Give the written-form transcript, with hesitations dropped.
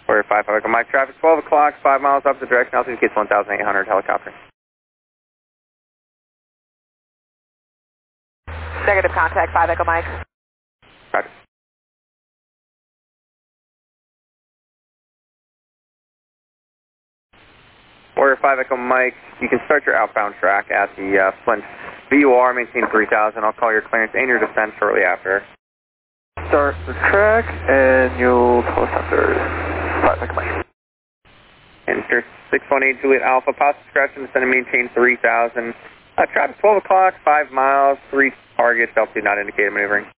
Warrior 5, Echo Mike, traffic 12 o'clock, 5 miles up the direction, altitude gets 1,800, helicopter. Negative contact, 5 Echo Mike. Roger. Warrior 5 Echo Mike, you can start your outbound track at the Flint VUR, maintain 3,000. I'll call your clearance and your descent shortly after. Start the track and you'll tell us after 5 Echo Mike. Enter 618 Juliet Alpha, positive scratch and descend and maintain 3,000. Traffic 12 o'clock, 5 miles, 3 targets, altitude not indicated maneuvering.